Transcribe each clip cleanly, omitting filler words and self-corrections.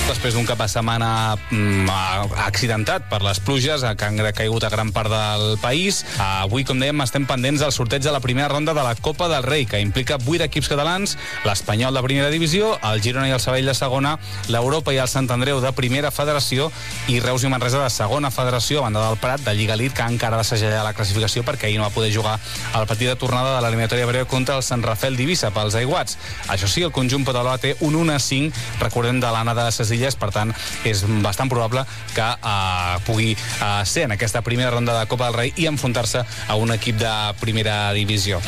Després d'un cap de setmana accidentat per les pluges que han caigut a gran part del país. Avui, com dèiem, estem pendents del sorteig de la primera ronda de la Copa del Rei, que implica 8 equips catalans, l'Espanyol de primera divisió, el Girona i el Sabadell de segona, l'Europa i el Sant Andreu de primera federació i Reus i Manresa de segona federació, a banda del Prat de Lliga Elite, que encara ha de segellar la classificació perquè ahir no va poder jugar al partit de tornada de l'eliminatòria breu contra el Sant Rafel d'Eivissa pels aiguats. Això sí, el conjunt Petaloa té un 1-5, recordem, de l'Anna de ses Illes, per tant, és bastant probable que pugui ser en aquesta primera ronda de Copa del Rei i enfrontar-se a un equip de primera divisió.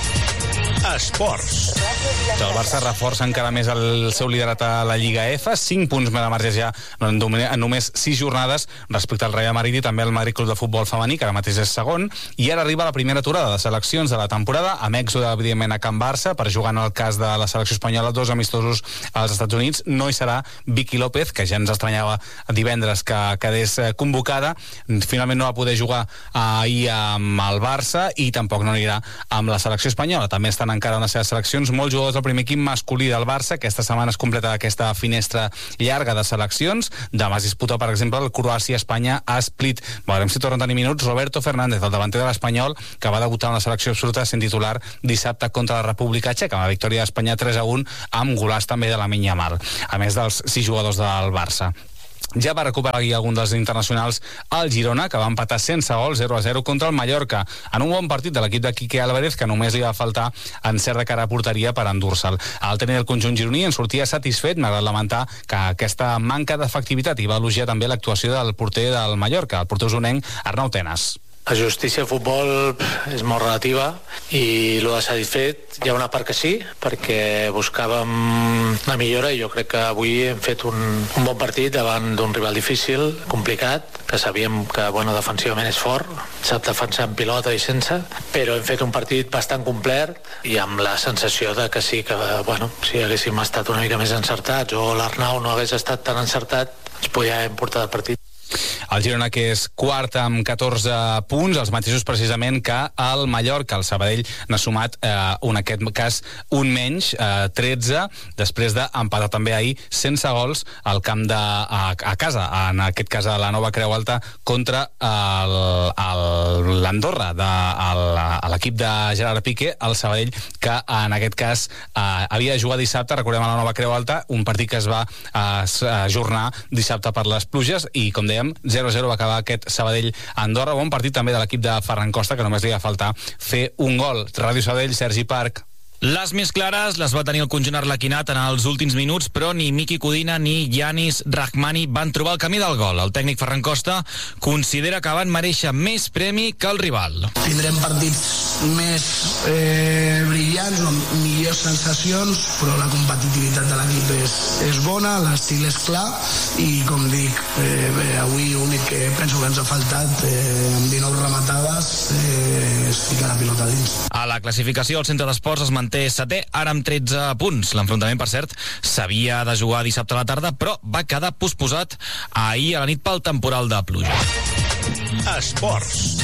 Esports. El Barça reforça encara més el seu liderat a la Lliga F, 5 punts de marge ja en només 6 jornades respecte al Real Madrid i també al Madrid Club de Futbol Femení, que ara mateix és segon, i ara arriba la primera aturada de seleccions de la temporada, amb èxode, evidentment, a Can Barça, per jugar en el cas de la selecció espanyola 2 amistosos als Estats Units. No hi serà Vicky López, que ja ens estranyava divendres que quedés convocada. Finalment no va poder jugar ahir amb el Barça i tampoc no anirà amb la selecció espanyola. També estan encara en les seves seleccions molts jugadors del primer equip masculí del Barça. Aquesta setmana es completa aquesta finestra llarga de seleccions. Demà es disputa, per exemple, el Croàcia-Espanya a Split. Veurem si tornen a tenir minuts Roberto Fernández, el davanter de l'Espanyol, que va debutar en la selecció absoluta sent titular dissabte contra la República Txeca, amb la victòria d'Espanya 3-1, amb golaç també de Lamine Yamal, a més dels 6 jugadors del Barça. Ja va recuperar aquí algun dels internacionals al Girona, que va empatar sense gols 0-0 contra el Mallorca, en un bon partit de l'equip de Quique Álvarez, que només li va faltar encert de cara a porteria per endur-se'l. El tècnic del conjunt gironí en sortia satisfet, malgrat lamentar que aquesta manca d'efectivitat, i va elogiar també l'actuació del porter del Mallorca, el porter usonenc Arnau Tenas. La justícia al futbol és molt relativa i el de satisfet hi ha una part que sí, perquè buscàvem una millora i jo crec que avui hem fet un bon partit davant d'un rival difícil, complicat, que sabíem que defensivament és fort, sap defensar amb pilota i sense, però hem fet un partit bastant complet i amb la sensació de que sí que, si haguéssim estat una mica més encertats o l'Arnau no hagués estat tan encertat, ens podíem portar el partit. El Girona, que és quart amb 14 punts, els mateixos precisament que el Mallorca. El Sabadell n'ha sumat, en aquest cas, un menys, 13, després d'empatar també ahir sense gols al camp a casa, en aquest cas a la Nova Creu Alta, contra l'Andorra, a l'equip de Gerard Piqué, el Sabadell, que en aquest cas havia de jugar dissabte, recordem, a la Nova Creu Alta, un partit que es va ajornar dissabte per les pluges, i com dèiem, 0-0 va acabar aquest Sabadell-Andorra. Bon partit també de l'equip de Ferran Costa, que només li va faltar fer un gol. Ràdio Sabadell, Sergi Parc. Les més clares les va tenir el conjunt arlequinat en els últims minuts, però ni Miki Codina ni Yanis Rahmani van trobar el camí del gol. El tècnic Ferran Costa considera que van mereixer més premi que el rival. Tindrem partits més brillants, amb millors sensacions, però la competitivitat de l'equip és bona, l'estil és clar i, com dic, avui l'únic que penso que ens ha faltat, amb 19 rematades, és ficar la pilota dins. A la classificació, el Centre d'Esports es manté setè, ara amb 13 punts. L'enfrontament, per cert, s'havia de jugar dissabte a la tarda, però va quedar posposat ahir a la nit pel temporal de pluja. Esports.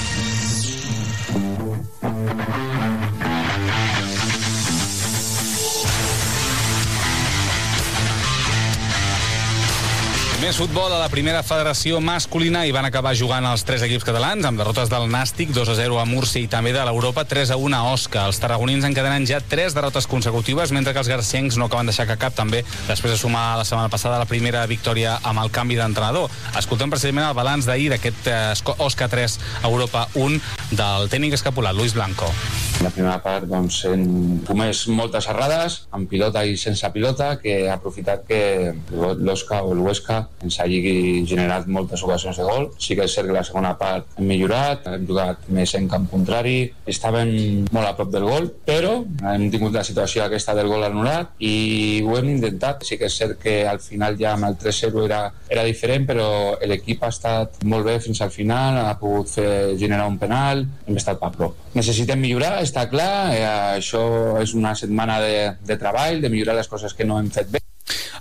Més futbol a la primera federació masculina, i van acabar jugant els 3 equips catalans amb derrotes del Nàstic, 2-0 a Múrcia, i també de l'Europa, 3-1 a Osca. Els tarragonins encadenen ja 3 derrotes consecutives, mentre que els garciencs no acaben de deixar cap, també després de sumar la setmana passada la primera victòria amb el canvi d'entrenador. Escoltem precisament el balanç d'ahir d'aquest Osca 3, Europa 1, del tècnic escapulat, Luis Blanco. La primera part, hem comès moltes errades, amb pilota i sense pilota, que ha aprofitat que l'Osca o el Huesca ens hagi generat moltes ocasions de gol. Sí que és cert que la segona part hem millorat, hem jugat més en camp contrari, estàvem molt a prop del gol, però hem tingut la situació aquesta del gol anul·lat i ho hem intentat. Sí que és cert que al final ja amb el 3-0 era diferent, però l'equip ha estat molt bé fins al final, ha pogut generar un penal, hem estat a prop. Necessitem millorar, està clar, això és una setmana de treball, de millorar les coses que no hem fet bé.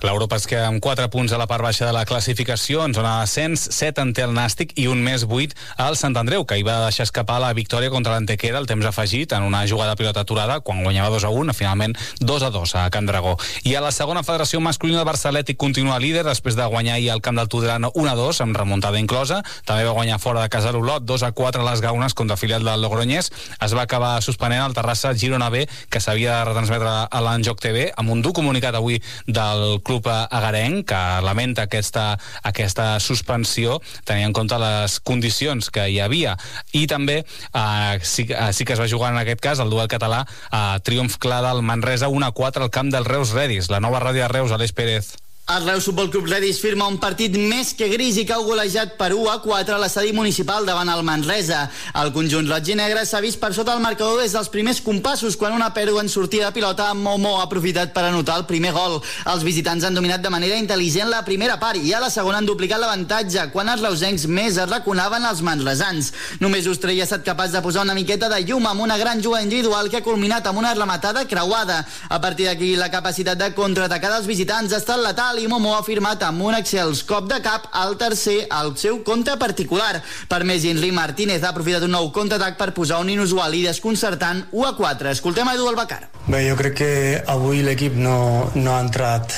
L'Europa es queda amb 4 punts a la part baixa de la classificació, en zona d'ascens, 7 en té el Nàstic i un més 8 al Sant Andreu, que hi va deixar escapar la victòria contra l'Antequera al temps afegit en una jugada de pilota aturada quan guanyava 2-1, finalment 2-2 a Can Dragó. I a la segona federació masculina, el Barça Atlètic continua líder després de guanyar ahir al camp del Tudelano 1-2 amb remuntada inclosa. També va guanyar fora de casa l'Olot 2-4 a les Gaunes contra filial del Logroñés. Es va acabar suspenent el Terrassa Girona B, que s'havia de retransmetre a l'Enjoc TV, amb un dur comunicat avui del club agarenc, que lamenta aquesta suspensió, tenint en compte les condicions que hi havia. I també sí que es va jugar en aquest cas el duel català, triomf clar del Manresa 1-4 al camp del Reus Redis. La nova ràdio de Reus, Aleix Pérez. El Reus Futbol Club Redis firma un partit més que gris i cau golejat per 1-4 a l'estadi municipal davant el Manresa. El conjunt roig i negre s'ha vist per sota el marcador des dels primers compassos, quan una pèrdua en sortida de pilota, Momo ha aprofitat per anotar el primer gol. Els visitants han dominat de manera intel·ligent la primera part i a la segona han duplicat l'avantatge, quan els reusencs més arraconaven els manresans. Només Ostrell ha estat capaç de posar una miqueta de llum amb una gran jugada individual que ha culminat amb una rematada creuada. A partir d'aquí, la capacitat de contraatacar dels visitants ha estat letal i Momo ha firmat amb un excels cop de cap al tercer al seu compte particular. Per més, Henry Martínez ha aprofitat un nou contraatac per posar un inusual i desconcertant 1-4. Escoltem a Edu Albacar. Bé, jo crec que avui l'equip no ha entrat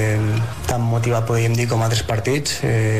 tan motivat, podríem dir, com altres partits.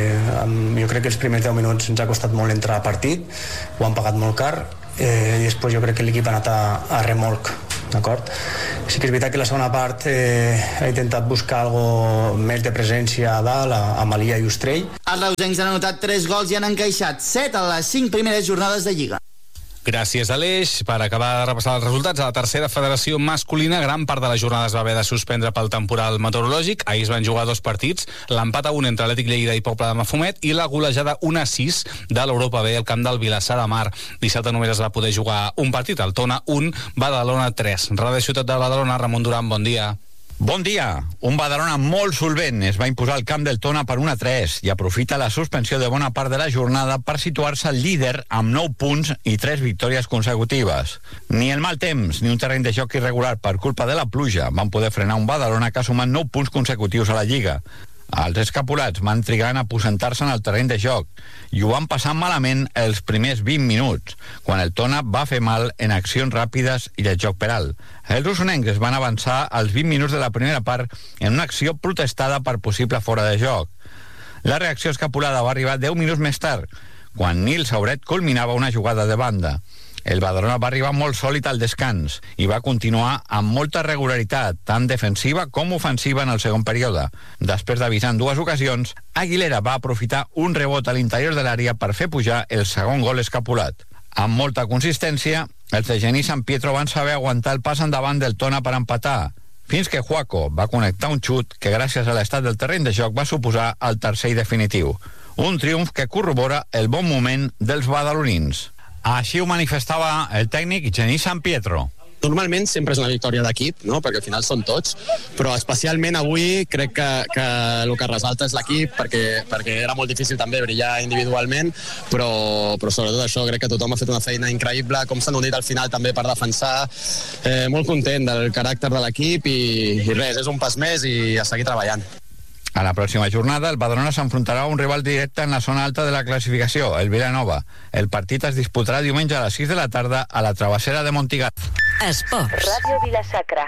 Jo crec que els primers 10 minuts ens ha costat molt entrar a partit, ho han pagat molt car, i després jo crec que l'equip ha anat a remolc. D'acord? Sí que és veritat que la segona part ha intentat buscar algo més de presència a dalt, a Malia i Ostrell. Els reusencs han anotat 3 gols i han encaixat 7 a les 5 primeres jornades de Lliga. Gràcies, Aleix. Per acabar de repassar els resultats, a la tercera federació masculina, gran part de la jornada es va haver de suspendre pel temporal meteorològic. Ahir es van jugar 2 partits, l'empat a 1 entre Atlètic Lleida i Pobla de Mafumet i la golejada 1-6 de l'Europa B al camp del Vilassar de Mar. Dissabte només es va poder jugar un partit, el Tona 1, Badalona 3. Ràdio Ciutat de Badalona, Ramon Duran, bon dia. Bon dia. Un Badalona molt solvent es va imposar al camp del Tona per 1-3 i aprofita la suspensió de bona part de la jornada per situar-se al líder amb 9 punts i 3 victòries consecutives. Ni el mal temps ni un terreny de joc irregular per culpa de la pluja van poder frenar un Badalona que ha sumat 9 punts consecutius a la Lliga. Els escapulats van trigar en aposentar-se en el terreny de joc i ho van passar malament els primers 20 minuts, quan el Tona va fer mal en accions ràpides i de joc per alt. Els usonencs es van avançar als 20 minuts de la primera part en una acció protestada per possible fora de joc. La reacció escapulada va arribar 10 minuts més tard, quan Nil Sauret culminava una jugada de banda. El Badalona va arribar molt sòlid al descans i va continuar amb molta regularitat, tant defensiva com ofensiva en el segon període. Després d'avisar en 2 ocasions, Aguilera va aprofitar un rebot a l'interior de l'àrea per fer pujar el segon gol escapulat. Amb molta consistència, els de Genís San Pietro van saber aguantar el pas endavant del Tona per empatar, fins que Juaco va connectar un xut que gràcies a l'estat del terreny de joc va suposar el tercer i definitiu. Un triomf que corrobora el bon moment dels badalonins. Així ho manifestava el tècnic Genís San Pietro. Normalment sempre és una victòria d'equip, no? Perquè al final són tots, però especialment avui crec que el que resalta és l'equip, perquè era molt difícil també brillar individualment, però sobretot això crec que tothom ha fet una feina increïble, com s'han unit al final també per defensar, molt content del caràcter de l'equip i res, és un pas més i a seguir treballant. A la pròxima jornada, el Badalona s'enfrontarà a un rival directe en la zona alta de la classificació, el Vilanova. El partit es disputarà diumenge a les 6 de la tarda a la Travessera de Montgat. Esports. Ràdio Vila-sacra.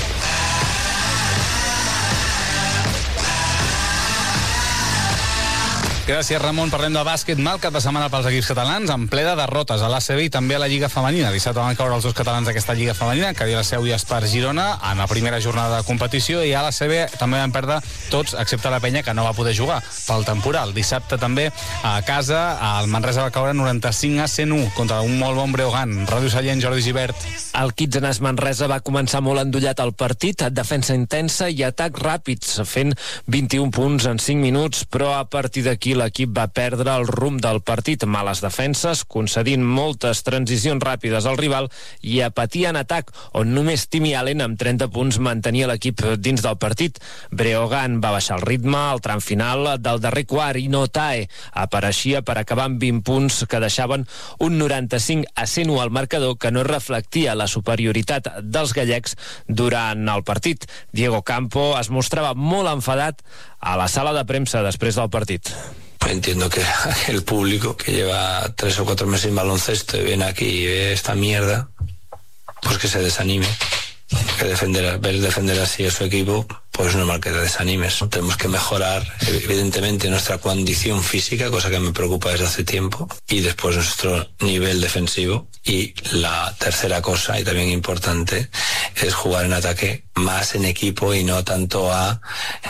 Gràcies, Ramon. Parlem de bàsquet. Mal cap de setmana pels equips catalans, en ple de derrotes a l'ACB i també a la Lliga Femenina. Dissabte van caure els 2 catalans d'aquesta Lliga Femenina, que la seu i Espar Girona, en la primera jornada de competició, i a l'ACB també van perdre tots, excepte la Penya, que no va poder jugar pel temporal. Dissabte també a casa, el Manresa va caure 95-101 contra un molt bon Breogán. Ràdio Sallent, Jordi Gibert. El Kitzenes Manresa va començar molt endollat al partit, defensa intensa i atacs ràpids, fent 21 punts en 5 minuts, però a partir d'aquí l'equip va perdre el rumb del partit. Males defenses, concedint moltes transicions ràpides al rival i a patir en atac, on només Timmy Allen amb 30 punts mantenia l'equip dins del partit. Breogán va baixar el ritme al tram final del darrer quart i Notae apareixia per acabar amb 20 punts que deixaven un 95-101 al marcador, que no reflectia la superioritat dels gallecs durant el partit. Diego Campo es mostrava molt enfadat a la sala de premsa després del partit. Entiendo que el público que lleva 3 o 4 meses en baloncesto y viene aquí y ve esta mierda, pues que se desanime. Que defender así a su equipo, pues es normal que te desanimes. Tenemos que mejorar, evidentemente, nuestra condición física, cosa que me preocupa desde hace tiempo, y después nuestro nivel defensivo. Y la tercera cosa, y también importante, es jugar en ataque más en equipo y no tanto a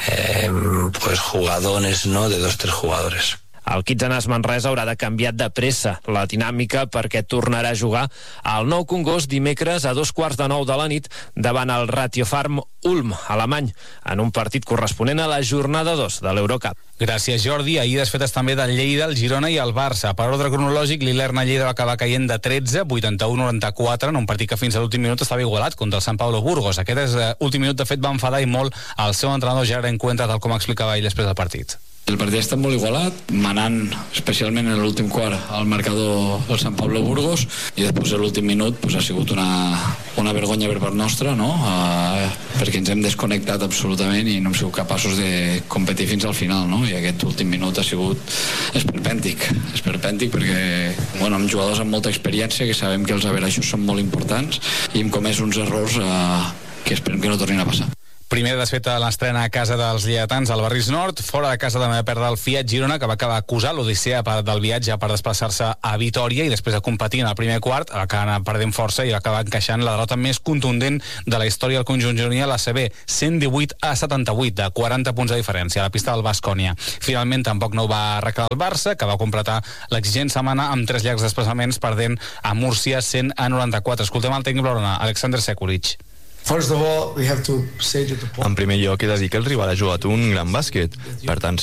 pues jugadones, ¿no?, de 2 o 3 jugadores. El Kitsanas Manresa haurà de canviar de pressa la dinàmica perquè tornarà a jugar al Nou Congost dimecres a 8:15 de la nit davant el Ratiofarm Ulm, alemany, en un partit corresponent a la jornada 2 de l'Eurocup. Gràcies, Jordi. Ahir desfetes també del Lleida, el Girona i el Barça. Per ordre cronològic, l'Ilerna-Lleida va acabar caient de 13, 81-94, en un partit que fins a l'últim minut estava igualat contra el Sant Pablo Burgos. Aquest últim minut, de fet, va enfadar i molt el seu entrenador Gerard Encuentra, tal com explicava ell després del partit. El partit ha estat molt igualat, manant especialment en l'últim quart al marcador del Sant Pablo Burgos, i després l'últim minut ha sigut una vergonya per part nostra, no? Perquè ens hem desconnectat absolutament i no hem sigut capaços de competir fins al final, no? I aquest últim minut ha sigut esperpèntic perquè amb jugadors amb molta experiència, que sabem que els averaixos són molt importants, i hem comès uns errors que esperem que no tornin a passar. Primer desfeta l'estrena a casa dels lleidatans al Barris Nord. Fora de casa també va perdre el Fiat Girona, que va acabar acusant l'odissea del viatge per desplaçar-se a Vitòria, i després de competir en el primer quart va acabar perdent força i va acabar encaixant la derrota més contundent de la història del conjunt gironí a l'ACB, 118-78, de 40 punts de diferència a la pista del Baskonia. Finalment tampoc no ho va arreglar el Barça, que va completar l'exigent setmana amb 3 llargs desplaçaments, perdent a Múrcia 100-94. Escoltem el tècnic blaugrana, Alexander Sekulic. En primer lloc, he de dir que el rival ha jugat un gran bàsquet. Per tant,